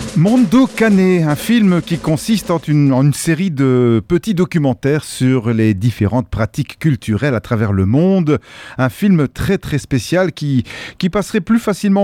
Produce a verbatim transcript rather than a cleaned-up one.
Mondo Cane, un film qui consiste en une, en une série de petits documentaires sur les différentes pratiques culturelles à travers le monde. Un film très très spécial qui, qui passerait plus facilement